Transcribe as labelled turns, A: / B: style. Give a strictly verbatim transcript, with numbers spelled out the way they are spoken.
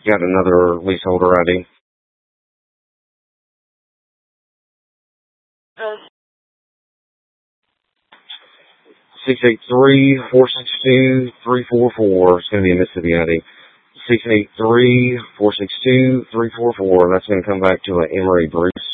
A: Got another leaseholder I D. six eight three, four six two, three four four. It's going to be a Mississippi I D. six eight three, four six two, three four four. That's going to come back to an Emery Bruce.